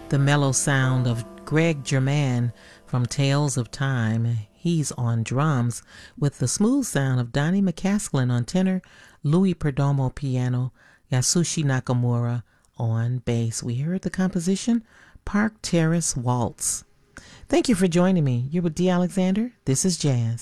the mellow sound of Greg Germain from Tales of Time. He's on drums, with the smooth sound of Donnie McCaslin on tenor, Louis Perdomo piano, Yasushi Nakamura on bass. We heard the composition Park Terrace Waltz. Thank you for joining me. You're with Dee Alexander. This is Jazz.